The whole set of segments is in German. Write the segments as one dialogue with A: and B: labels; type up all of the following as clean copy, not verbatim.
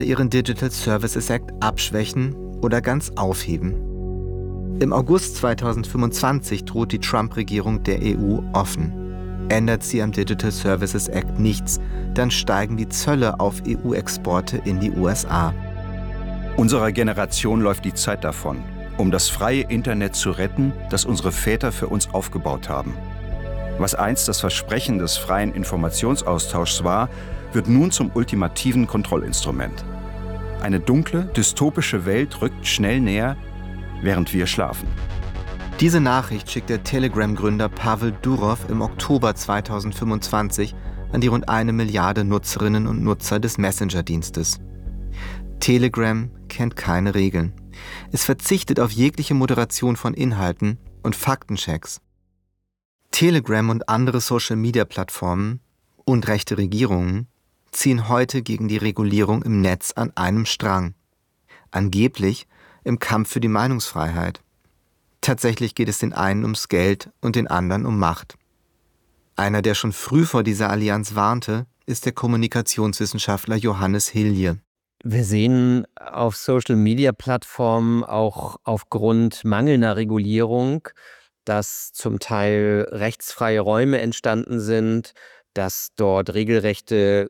A: ihren Digital Services Act abschwächen oder ganz aufheben. Im August 2025 droht die Trump-Regierung der EU offen. Ändert sie am Digital Services Act nichts, dann steigen die Zölle auf EU-Exporte in die USA.
B: Unserer Generation läuft die Zeit davon, um das freie Internet zu retten, das unsere Väter für uns aufgebaut haben. Was einst das Versprechen des freien Informationsaustauschs war, wird nun zum ultimativen Kontrollinstrument. Eine dunkle, dystopische Welt rückt schnell näher, während wir schlafen.
A: Diese Nachricht schickt der Telegram-Gründer Pavel Durov im Oktober 2025 an die rund 1 Milliarde Nutzerinnen und Nutzer des Messenger-Dienstes. Telegram kennt keine Regeln. Es verzichtet auf jegliche Moderation von Inhalten und Faktenchecks. Telegram und andere Social-Media-Plattformen und rechte Regierungen ziehen heute gegen die Regulierung im Netz an einem Strang. Angeblich im Kampf für die Meinungsfreiheit. Tatsächlich geht es den einen ums Geld und den anderen um Macht. Einer, der schon früh vor dieser Allianz warnte, ist der Kommunikationswissenschaftler Johannes Hilje.
C: Wir sehen auf Social-Media-Plattformen auch aufgrund mangelnder Regulierung, dass zum Teil rechtsfreie Räume entstanden sind, dass dort regelrechte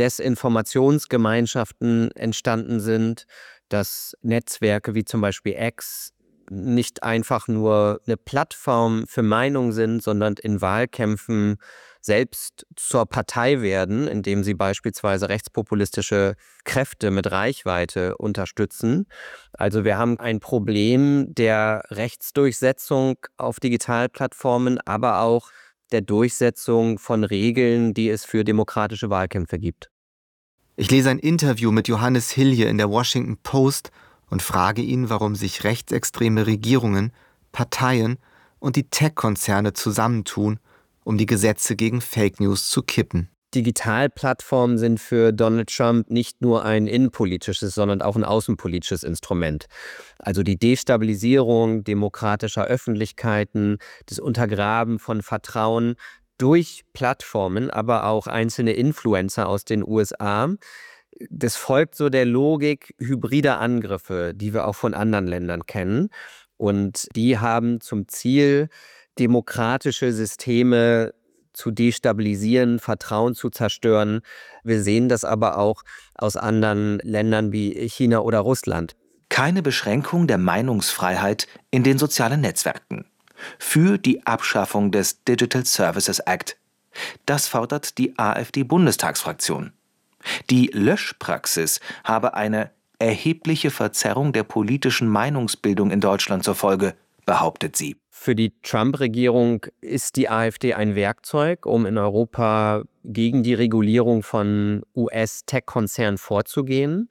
C: Desinformationsgemeinschaften entstanden sind, dass Netzwerke wie zum Beispiel X nicht einfach nur eine Plattform für Meinung sind, sondern in Wahlkämpfen selbst zur Partei werden, indem sie beispielsweise rechtspopulistische Kräfte mit Reichweite unterstützen. Also wir haben ein Problem der Rechtsdurchsetzung auf Digitalplattformen, aber auch der Durchsetzung von Regeln, die es für demokratische Wahlkämpfe gibt.
A: Ich lese ein Interview mit Johannes Hilje in der Washington Post und frage ihn, warum sich rechtsextreme Regierungen, Parteien und die Tech-Konzerne zusammentun, um die Gesetze gegen Fake News zu kippen.
C: Digitalplattformen sind für Donald Trump nicht nur ein innenpolitisches, sondern auch ein außenpolitisches Instrument. Also die Destabilisierung demokratischer Öffentlichkeiten, das Untergraben von Vertrauen durch Plattformen, aber auch einzelne Influencer aus den USA. Das folgt so der Logik hybrider Angriffe, die wir auch von anderen Ländern kennen. Und die haben zum Ziel, demokratische Systeme zu destabilisieren, Vertrauen zu zerstören. Wir sehen das aber auch aus anderen Ländern wie China oder Russland.
D: Keine Beschränkung der Meinungsfreiheit in den sozialen Netzwerken. Für die Abschaffung des Digital Services Act. Das fordert die AfD-Bundestagsfraktion. Die Löschpraxis habe eine erhebliche Verzerrung der politischen Meinungsbildung in Deutschland zur Folge, behauptet sie.
C: Für die Trump-Regierung ist die AfD ein Werkzeug, um in Europa gegen die Regulierung von US-Tech-Konzernen vorzugehen.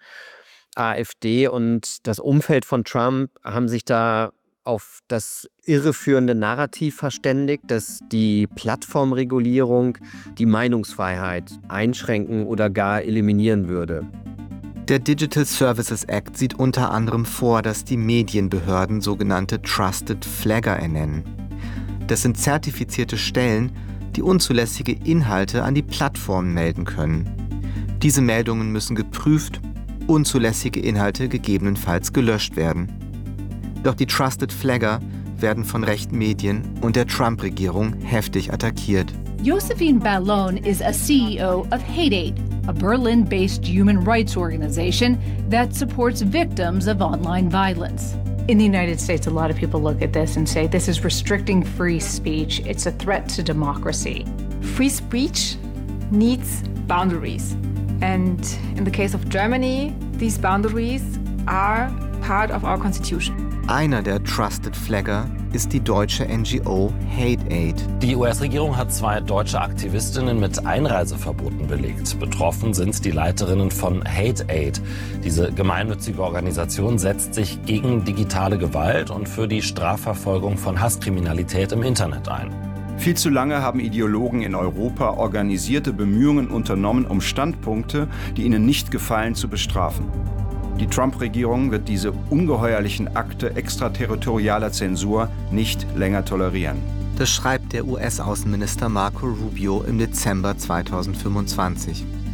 C: AfD und das Umfeld von Trump haben sich da auf das irreführende Narrativ verständigt, dass die Plattformregulierung die Meinungsfreiheit einschränken oder gar eliminieren würde.
A: Der Digital Services Act sieht unter anderem vor, dass die Medienbehörden sogenannte Trusted Flagger ernennen. Das sind zertifizierte Stellen, die unzulässige Inhalte an die Plattformen melden können. Diese Meldungen müssen geprüft, unzulässige Inhalte gegebenenfalls gelöscht werden. Doch die Trusted Flagger werden von rechten Medien und der Trump-Regierung heftig attackiert.
E: Josephine Ballon is a CEO of HateAid, a Berlin-based human rights organization that supports victims of online violence.
F: In the United States, a lot of people look at this and say this is restricting free speech. It's a threat to democracy.
G: Free speech needs boundaries. And in the case of Germany, these boundaries are part of our constitution.
A: Einer der Trusted Flagger ist die deutsche NGO HateAid.
H: Die US-Regierung hat 2 deutsche Aktivistinnen mit Einreiseverboten belegt. Betroffen sind die Leiterinnen von HateAid. Diese gemeinnützige Organisation setzt sich gegen digitale Gewalt und für die Strafverfolgung von Hasskriminalität im Internet ein.
B: Viel zu lange haben Ideologen in Europa organisierte Bemühungen unternommen, um Standpunkte, die ihnen nicht gefallen, zu bestrafen. Die Trump-Regierung wird diese ungeheuerlichen Akte extraterritorialer Zensur nicht länger tolerieren.
A: Das schreibt der US-Außenminister Marco Rubio im Dezember 2025.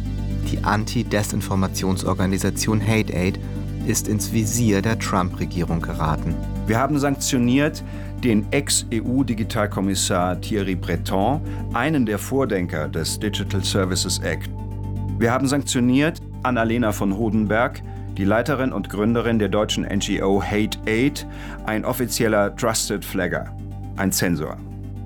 A: Die Anti-Desinformationsorganisation HateAid ist ins Visier der Trump-Regierung geraten.
B: Wir haben sanktioniert den Ex-EU-Digitalkommissar Thierry Breton, einen der Vordenker des Digital Services Act. Wir haben sanktioniert Annalena von Hodenberg, die Leiterin und Gründerin der deutschen NGO HateAid, ein offizieller Trusted Flagger, ein Zensor.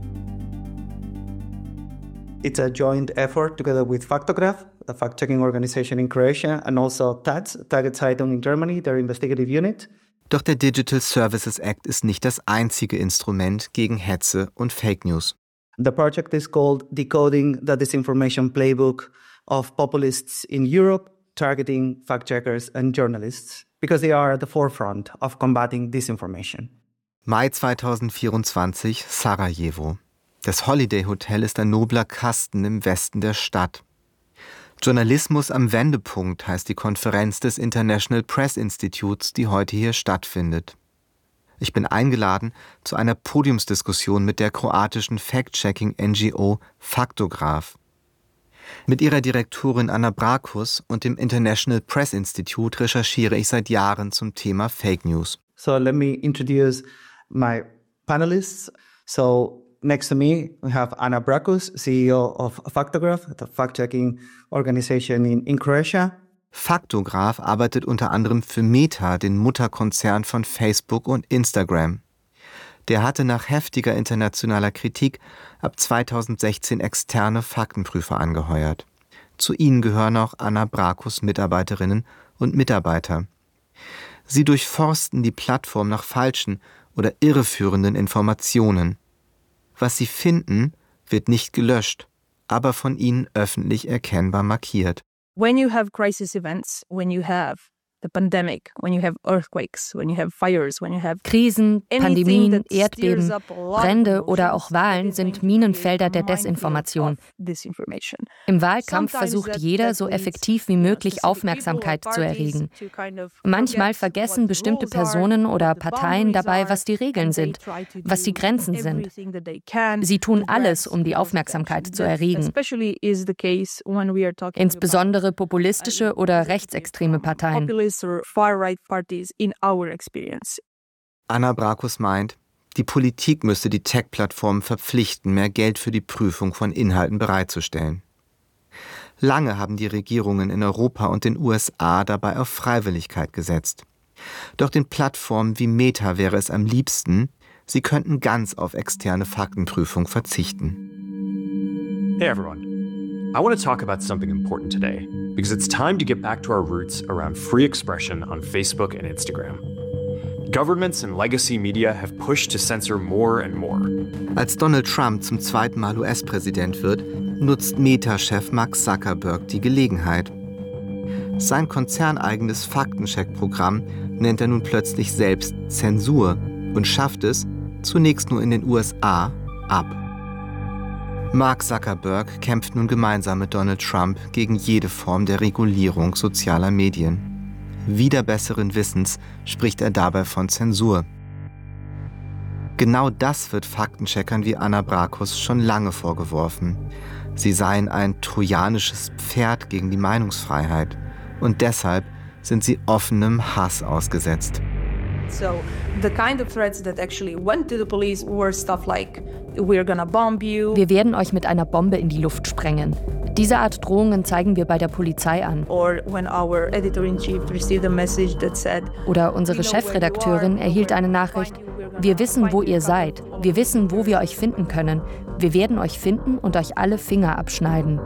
I: It's a joint effort together with Faktograph, a fact-checking organization in Croatia, and also TAZ, Tageszeitung in Germany, their investigative unit.
A: Doch der Digital Services Act ist nicht das einzige Instrument gegen Hetze und Fake News.
I: The project is called Decoding the Disinformation Playbook of Populists in Europe, targeting fact-checkers and journalists, because they are at the forefront of combating disinformation.
A: Mai 2024, Sarajevo. Das Holiday Hotel ist ein nobler Kasten im Westen der Stadt. Journalismus am Wendepunkt heißt die Konferenz des International Press Institutes, die heute hier stattfindet. Ich bin eingeladen zu einer Podiumsdiskussion mit der kroatischen Fact-Checking-NGO Faktograph. Mit ihrer Direktorin Ana Brakus und dem International Press Institute recherchiere ich seit Jahren zum Thema Fake News.
I: So let me introduce my panelists. So next to me, we have Ana Brakus, CEO of Faktograph, the fact-checking organization in Croatia.
A: Faktograph arbeitet unter anderem für Meta, den Mutterkonzern von Facebook und Instagram. Der hatte nach heftiger internationaler Kritik ab 2016 externe Faktenprüfer angeheuert. Zu ihnen gehören auch Ana Brakus Mitarbeiterinnen und Mitarbeiter. Sie durchforsten die Plattform nach falschen oder irreführenden Informationen. Was sie finden, wird nicht gelöscht, aber von ihnen öffentlich erkennbar markiert.
J: When you have crisis events, when you have the pandemic, when you have earthquakes, when you have fires, when you have
K: Krisen, Pandemien, Erdbeben, Brände oder auch Wahlen sind Minenfelder der Desinformation. Im Wahlkampf versucht jeder, so effektiv wie möglich Aufmerksamkeit zu erregen. Manchmal vergessen bestimmte Personen oder Parteien dabei, was die Regeln sind, was die Grenzen sind. Sie tun alles, um die Aufmerksamkeit zu erregen. Insbesondere populistische oder rechtsextreme Parteien.
A: Ana Brakus meint, die Politik müsste die Tech-Plattformen verpflichten, mehr Geld für die Prüfung von Inhalten bereitzustellen. Lange haben die Regierungen in Europa und den USA dabei auf Freiwilligkeit gesetzt. Doch den Plattformen wie Meta wäre es am liebsten, sie könnten ganz auf externe Faktenprüfung verzichten.
L: Hey everyone. I want to talk about something important today, because it's time to get back to our roots around free expression on Facebook and Instagram. Governments and legacy media have pushed to censor more and more.
A: Als Donald Trump zum zweiten Mal US-Präsident wird, nutzt Meta-Chef Mark Zuckerberg die Gelegenheit. Sein konzerneigenes Faktencheck-Programm nennt er nun plötzlich selbst Zensur und schafft es, zunächst nur in den USA, ab. Mark Zuckerberg kämpft nun gemeinsam mit Donald Trump gegen jede Form der Regulierung sozialer Medien. Wider besseren Wissens spricht er dabei von Zensur. Genau das wird Faktencheckern wie Ana Brakus schon lange vorgeworfen. Sie seien ein trojanisches Pferd gegen die Meinungsfreiheit. Und deshalb sind sie offenem Hass ausgesetzt.
G: So the kind of threats that actually went to the police were stuff like we're gonna bomb you.
K: Wir werden euch mit einer Bombe in die Luft sprengen. Diese Art Drohungen zeigen wir bei der Polizei an.
G: Or when our editor-in-chief received a message that said,
K: oder unsere Chefredakteurin erhielt eine Nachricht: Wir wissen, wo ihr seid. Wir wissen, wo wir euch finden können. Wir werden euch finden und euch alle Finger abschneiden.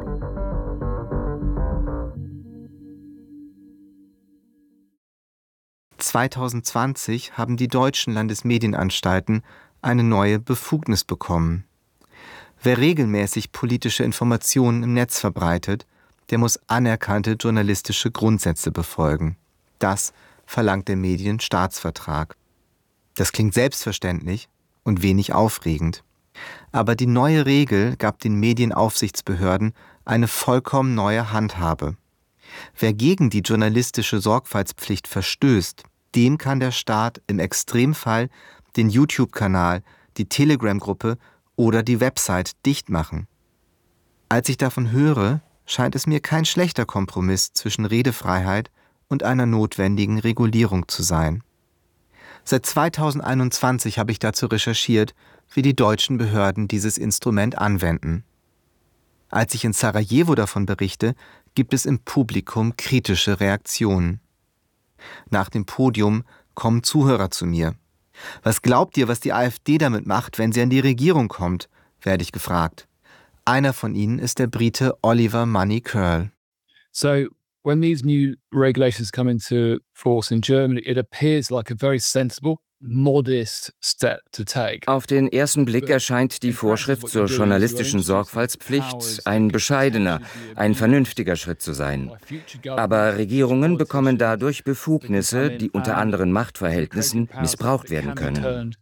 A: (2020) haben die deutschen Landesmedienanstalten eine neue Befugnis bekommen. Wer regelmäßig politische Informationen im Netz verbreitet, der muss anerkannte journalistische Grundsätze befolgen. Das verlangt der Medienstaatsvertrag. Das klingt selbstverständlich und wenig aufregend. Aber die neue Regel gab den Medienaufsichtsbehörden eine vollkommen neue Handhabe. Wer gegen die journalistische Sorgfaltspflicht verstößt, dem kann der Staat im Extremfall den YouTube-Kanal, die Telegram-Gruppe oder die Website dicht machen. Als ich davon höre, scheint es mir kein schlechter Kompromiss zwischen Redefreiheit und einer notwendigen Regulierung zu sein. Seit 2021 habe ich dazu recherchiert, wie die deutschen Behörden dieses Instrument anwenden. Als ich in Sarajevo davon berichte, gibt es im Publikum kritische Reaktionen. Nach dem Podium kommen Zuhörer zu mir. Was glaubt ihr, was die AfD damit macht, wenn sie an die Regierung kommt? Werde ich gefragt. Einer von ihnen ist der Brite Oliver Money Curl.
M: So, when these new regulations come into force in Germany, it appears like a very sensible, modest step to take.
N: Auf den ersten Blick erscheint die Vorschrift zur journalistischen Sorgfaltspflicht ein bescheidener, ein vernünftiger Schritt zu sein. Aber Regierungen bekommen dadurch Befugnisse, die unter anderen Machtverhältnissen missbraucht werden können.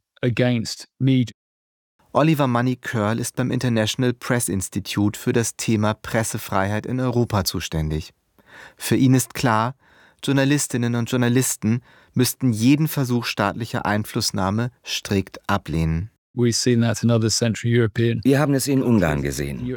A: Oliver Money Curl ist beim International Press Institute für das Thema Pressefreiheit in Europa zuständig. Für ihn ist klar, Journalistinnen und Journalisten müssten jeden Versuch staatlicher Einflussnahme strikt ablehnen.
N: Wir haben es in Ungarn gesehen.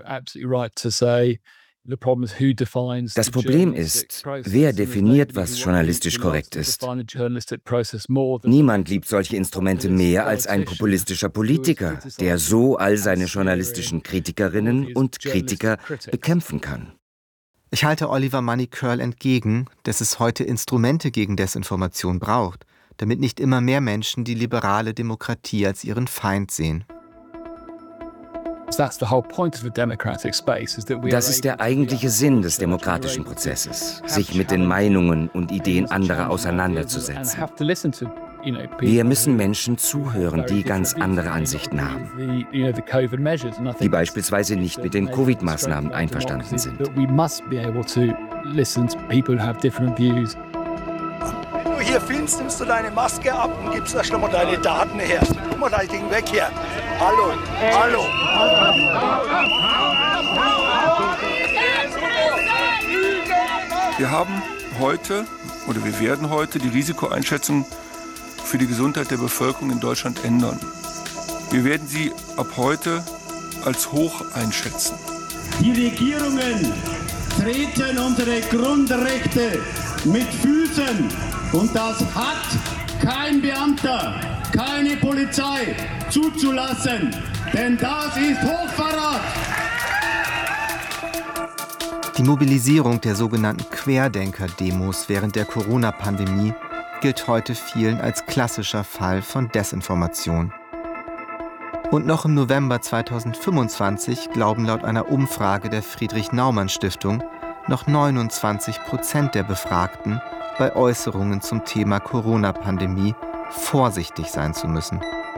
N: Das Problem ist, wer definiert, was journalistisch korrekt ist. Niemand liebt solche Instrumente mehr als ein populistischer Politiker, der so all seine journalistischen Kritikerinnen und Kritiker bekämpfen kann.
A: Ich halte Oliver Money Curl entgegen, dass es heute Instrumente gegen Desinformation braucht, damit nicht immer mehr Menschen die liberale Demokratie als ihren Feind sehen.
N: Das ist der eigentliche Sinn des demokratischen Prozesses, sich mit den Meinungen und Ideen anderer auseinanderzusetzen. Wir müssen Menschen zuhören, die ganz andere Ansichten haben, die beispielsweise nicht mit den Covid-Maßnahmen einverstanden sind.
O: Wenn du hier filmst, nimmst du deine Maske ab und gibst da schon mal deine Daten her. Guck mal das Ding weg hier. Hallo, hallo.
P: Wir haben heute oder wir werden heute die Risikoeinschätzung für die Gesundheit der Bevölkerung in Deutschland ändern. Wir werden sie ab heute als hoch einschätzen.
Q: Die Regierungen treten unsere Grundrechte mit Füßen. Und das hat kein Beamter, keine Polizei zuzulassen, denn das ist Hochverrat.
A: Die Mobilisierung der sogenannten Querdenker-Demos während der Corona-Pandemie gilt heute vielen als klassischer Fall von Desinformation. Und noch im November 2025 glauben laut einer Umfrage der Friedrich-Naumann-Stiftung noch 29% der Befragten, bei Äußerungen zum Thema Corona-Pandemie vorsichtig sein zu müssen.